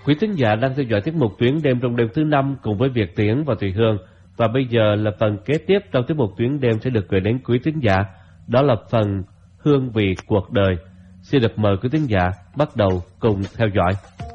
Quý thính giả đang theo dõi tiết mục Tuyến Đêm trong đêm thứ 5 cùng với Việt Tiến và Thùy Hương. Và bây giờ là phần kế tiếp trong tiết mục Tuyến Đêm sẽ được gửi đến quý thính giả. Đó là phần Hương vị cuộc đời. Xin được mời quý thính giả bắt đầu cùng theo dõi.